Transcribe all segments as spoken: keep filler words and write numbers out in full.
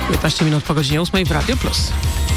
piętnaście minut po godzinie ósmej w Radio Plus.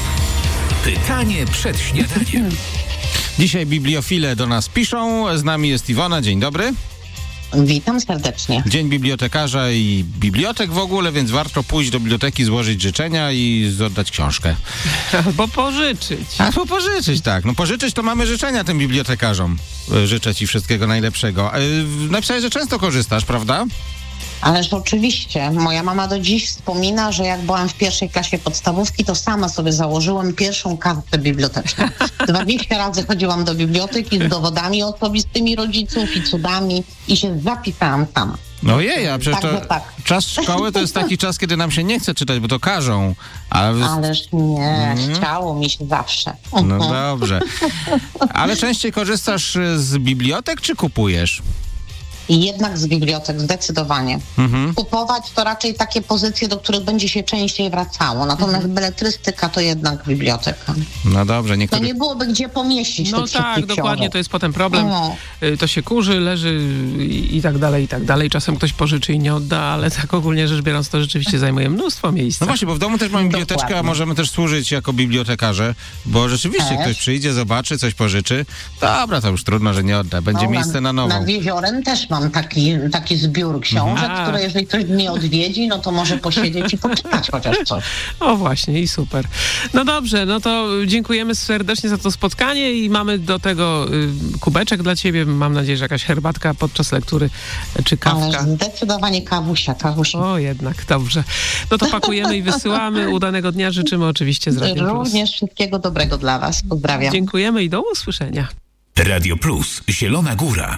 Pytanie przed śniadaniem. Dzisiaj bibliofile do nas piszą. Z nami jest Iwona. Dzień dobry. Witam serdecznie. Dzień bibliotekarza i bibliotek w ogóle, więc warto pójść do biblioteki, złożyć życzenia i oddać książkę. Albo pożyczyć. Albo pożyczyć, tak. No pożyczyć to mamy życzenia tym bibliotekarzom. Życzę ci wszystkiego najlepszego. Napisałeś, że często korzystasz, prawda? Ależ oczywiście. Moja mama do dziś wspomina, że jak byłam w pierwszej klasie podstawówki, to sama sobie założyłem pierwszą kartę biblioteczną. dwadzieścia razy chodziłam do biblioteki z dowodami osobistymi rodziców i cudami i się zapisałam sama. No jej, a przecież to tak. czas szkoły to jest taki czas, kiedy nam się nie chce czytać, bo to każą. Ale... Ależ nie, hmm. chciało mi się zawsze. No dobrze. Ale częściej korzystasz z bibliotek, czy kupujesz? I jednak z bibliotek, zdecydowanie. Mhm. Kupować to raczej takie pozycje, do których będzie się częściej wracało. Natomiast mhm. beletrystyka to jednak biblioteka. No dobrze. Niektóry... To nie byłoby gdzie pomieścić No tych tak, dokładnie, książek. to jest potem problem. No. To się kurzy, leży i, i tak dalej, i tak dalej. Czasem ktoś pożyczy i nie odda, ale tak ogólnie rzecz biorąc to rzeczywiście zajmuje mnóstwo miejsca. No właśnie, bo w domu też mamy biblioteczkę, dokładnie. A możemy też służyć jako bibliotekarze, bo rzeczywiście też. Ktoś przyjdzie, zobaczy, coś pożyczy. Dobra, to już trudno, że nie odda. Będzie no, miejsce na nową. Nad jeziorem też mam taki, taki zbiór książek, Aha. które jeżeli ktoś mnie odwiedzi, no to może posiedzieć i poczytać chociaż coś. O właśnie, i super. No dobrze, no to dziękujemy serdecznie za to spotkanie i mamy do tego y, kubeczek dla ciebie. Mam nadzieję, że jakaś herbatka podczas lektury, czy kawka. Ale zdecydowanie kawusia, kawusia. O, jednak, dobrze. No to pakujemy i wysyłamy. Udanego dnia życzymy oczywiście z Radio Plus. Również wszystkiego dobrego dla was. Pozdrawiam. Dziękujemy i do usłyszenia. Radio Plus, Zielona Góra.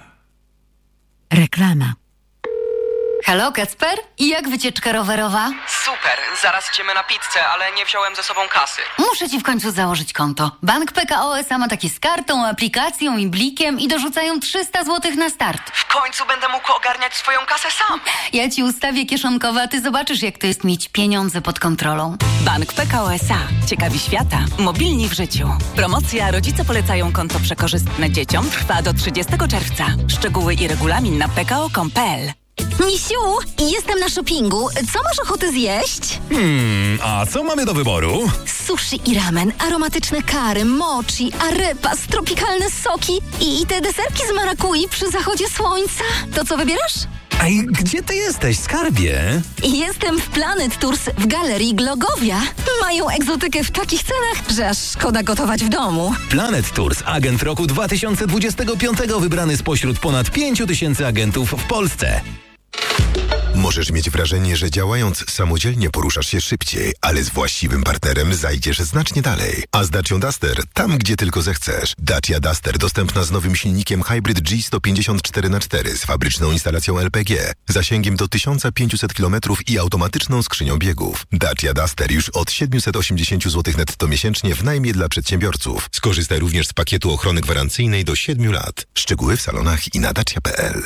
Reklama. Halo, Kacper? I jak wycieczka rowerowa? Super, zaraz idziemy na pizzę, ale nie wziąłem ze sobą kasy. Muszę ci w końcu założyć konto. Bank P K O S A ma takie z kartą, aplikacją i blikiem i dorzucają trzysta złotych na start. W końcu będę mógł ogarniać swoją kasę sam. Ja ci ustawię kieszonkowe, a ty zobaczysz, jak to jest mieć pieniądze pod kontrolą. Bank P K O S A. Ciekawi świata. Mobilni w życiu. Promocja Rodzice polecają konto przekorzystne dzieciom trwa do trzydziestego czerwca. Szczegóły i regulamin na p k o kropka com kropka p l. Misiu, jestem na shoppingu. Co masz ochotę zjeść? Hmm, a co mamy do wyboru? Sushi i ramen, aromatyczne kary, mochi, arepas, tropikalne soki i, i te deserki z marakui przy zachodzie słońca. To co wybierasz? Ej, gdzie ty jesteś, skarbie? Jestem w Planet Tours w Galerii Glogowia. Mają egzotykę w takich cenach, że aż szkoda gotować w domu. Planet Tours, agent roku dwa tysiące dwudziestego piątego, wybrany spośród ponad pięciu tysięcy agentów w Polsce. Możesz mieć wrażenie, że działając samodzielnie poruszasz się szybciej, ale z właściwym partnerem zajdziesz znacznie dalej. A z Dacią Duster tam, gdzie tylko zechcesz. Dacia Duster dostępna z nowym silnikiem Hybrid G sto pięćdziesiąt cztery na cztery z fabryczną instalacją L P G, zasięgiem do tysiąc pięćset kilometrów i automatyczną skrzynią biegów. Dacia Duster już od siedemset osiemdziesiąt złotych netto miesięcznie w najmie dla przedsiębiorców. Skorzystaj również z pakietu ochrony gwarancyjnej do siedmiu lat. Szczegóły w salonach i na dacia kropka p l.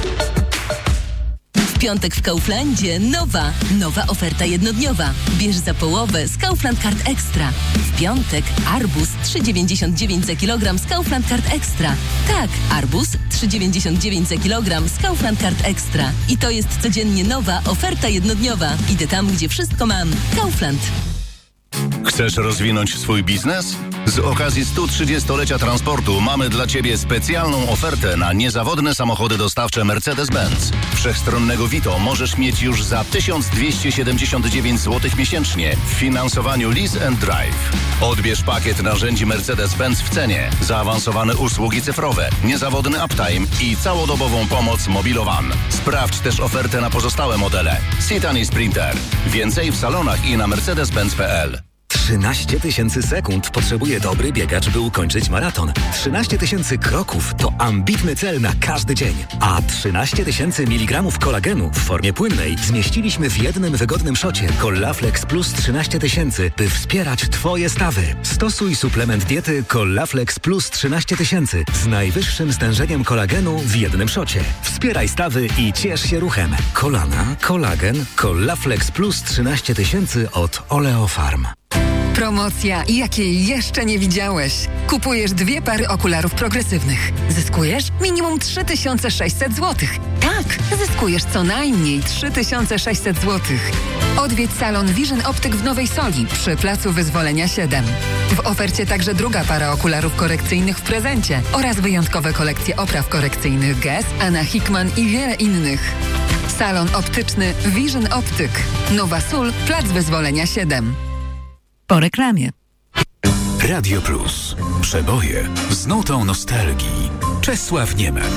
W piątek w Kauflandzie nowa, nowa oferta jednodniowa. Bierz za połowę z Kaufland Card Extra. W piątek arbuz trzy dziewięćdziesiąt dziewięć za kilogram z Kaufland Card Extra. Tak, arbuz trzy dziewięćdziesiąt dziewięć za kilogram z Kaufland Card Extra. I to jest codziennie nowa oferta jednodniowa. Idę tam, gdzie wszystko mam. Kaufland. Chcesz rozwinąć swój biznes? Z okazji stu trzydziestolecia transportu mamy dla Ciebie specjalną ofertę na niezawodne samochody dostawcze Mercedes-Benz. Wszechstronnego Vito możesz mieć już za tysiąc dwieście siedemdziesiąt dziewięć złotych miesięcznie w finansowaniu Lease and Drive. Odbierz pakiet narzędzi Mercedes-Benz w cenie, zaawansowane usługi cyfrowe, niezawodny uptime i całodobową pomoc Mobilowan. Sprawdź też ofertę na pozostałe modele. Citan i Sprinter. Więcej w salonach i na mercedes benz kropka p l. trzynaście tysięcy sekund potrzebuje dobry biegacz, by ukończyć maraton. trzynaście tysięcy kroków to ambitny cel na każdy dzień. A trzynaście tysięcy miligramów kolagenu w formie płynnej zmieściliśmy w jednym wygodnym szocie Collaflex Plus trzynaście tysięcy, by wspierać Twoje stawy. Stosuj suplement diety Collaflex Plus trzynaście tysięcy z najwyższym stężeniem kolagenu w jednym szocie. Wspieraj stawy i ciesz się ruchem. Kolana, kolagen, Collaflex Plus trzynaście tysięcy od Oleofarm. Promocja, jakiej jeszcze nie widziałeś. Kupujesz dwie pary okularów progresywnych. Zyskujesz minimum trzy tysiące sześćset złotych. Tak, zyskujesz co najmniej trzy tysiące sześćset złotych. Odwiedź salon Vision Optyk w Nowej Soli przy Placu Wyzwolenia siedem. W ofercie także druga para okularów korekcyjnych w prezencie oraz wyjątkowe kolekcje opraw korekcyjnych Guess, Anna Hickman i wiele innych. Salon optyczny Vision Optyk. Nowa Sól, Plac Wyzwolenia siedem. Po reklamie. Radio Plus. Przeboje z nutą nostalgii. Czesław Niemen.